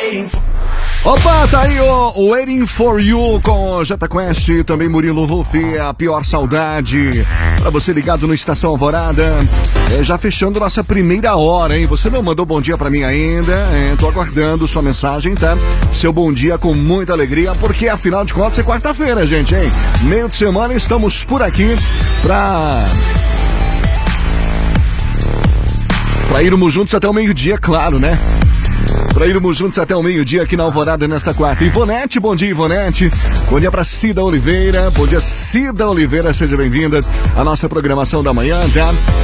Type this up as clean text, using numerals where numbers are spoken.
Opa, tá aí o Waiting for You com Jota Quest, também Murilo Rufi, a pior saudade. Pra você ligado no Estação Alvorada, já fechando nossa primeira hora, hein? Você não mandou bom dia pra mim ainda, tô aguardando sua mensagem, tá? Seu bom dia com muita alegria, porque afinal de contas é quarta-feira, gente, hein? Meio de semana estamos por aqui pra irmos juntos até o meio-dia, claro, né? Pra irmos juntos até o meio-dia aqui na Alvorada nesta quarta. Ivonete, bom dia, Ivonete. Bom dia pra Cida Oliveira. Bom dia, Cida Oliveira. Seja bem-vinda à nossa programação da manhã, tá?